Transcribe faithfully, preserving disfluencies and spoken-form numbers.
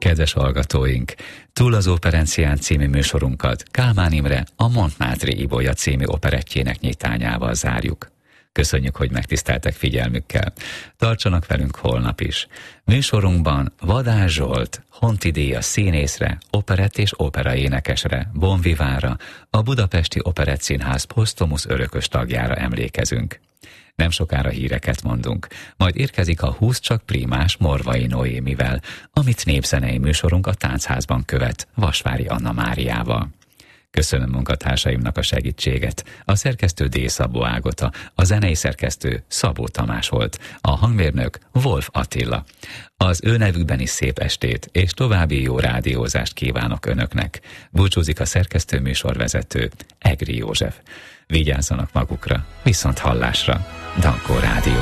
Kedves hallgatóink, Túl az Operencián című műsorunkat Kálmán Imre a Montmartre Ibolya című operettjének nyitányával zárjuk. Köszönjük, hogy megtiszteltek figyelmükkel. Tartsanak velünk holnap is. Műsorunkban Vadás Zsolt, Honti-díjas színészre, operett és operaénekesre, Bon Vivantra, a Budapesti Operettszínház posztumusz örökös tagjára emlékezünk. Nem sokára híreket mondunk, majd érkezik a húsz csak primás Morvai Noémivel, amit népzenei műsorunk a Táncházban követ Vasvári Anna Máriával. Köszönöm munkatársaimnak a segítséget. A szerkesztő D. Szabó Ágota, a zenei szerkesztő Szabó Tamás volt, a hangmérnök Wolf Attila. Az ő nevükben is szép estét és további jó rádiózást kívánok önöknek. Búcsúzik a szerkesztő műsorvezető Egri József. Vigyázzanak magukra, viszont hallásra. Dankó Rádió.